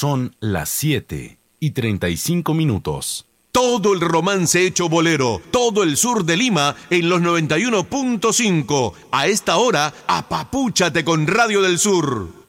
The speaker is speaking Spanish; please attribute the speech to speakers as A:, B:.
A: Son las 7:35.
B: Todo el romance hecho bolero, todo el sur de Lima en los 91.5. A esta hora, apapúchate con Radio del Sur.